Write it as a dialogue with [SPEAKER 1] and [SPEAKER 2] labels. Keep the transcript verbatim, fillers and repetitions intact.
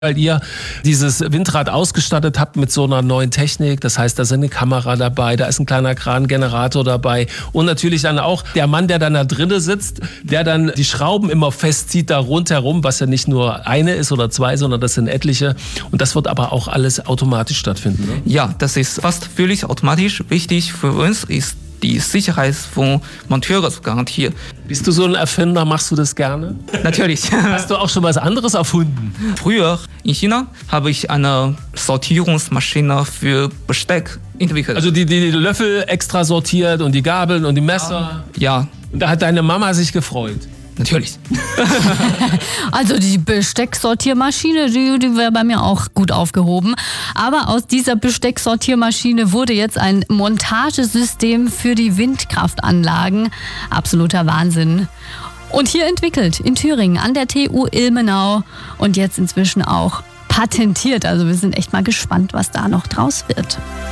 [SPEAKER 1] weil ihr dieses Windrad ausgestattet habt mit so einer neuen Technik. Das heißt, da ist eine Kamera dabei, da ist ein kleiner Krangenerator dabei und natürlich dann auch der Mann, der dann da drinnen sitzt, der dann die Schrauben immer festzieht da rundherum, was ja nicht nur eine ist oder zwei, sondern das sind etliche. Und das wird aber auch alles automatisch stattfinden, ne?
[SPEAKER 2] Ja, das ist fast völlig automatisch. Wichtig für uns ist die Sicherheit von Monteuren zu garantieren.
[SPEAKER 1] Bist du so ein Erfinder? Machst du das gerne?
[SPEAKER 2] Natürlich.
[SPEAKER 1] Hast du auch schon was anderes erfunden?
[SPEAKER 2] Früher in China habe ich eine Sortierungsmaschine für Besteck entwickelt.
[SPEAKER 1] Also die, die Löffel extra sortiert und die Gabeln und die Messer?
[SPEAKER 2] Ja.
[SPEAKER 1] Und da hat deine Mama sich gefreut?
[SPEAKER 2] Natürlich.
[SPEAKER 3] Also die Bestecksortiermaschine, die, die wäre bei mir auch gut aufgehoben. Aber aus dieser Bestecksortiermaschine wurde jetzt ein Montagesystem für die Windkraftanlagen. Absoluter Wahnsinn. Und hier entwickelt in Thüringen an der T U Ilmenau und jetzt inzwischen auch patentiert. Also wir sind echt mal gespannt, was da noch draus wird.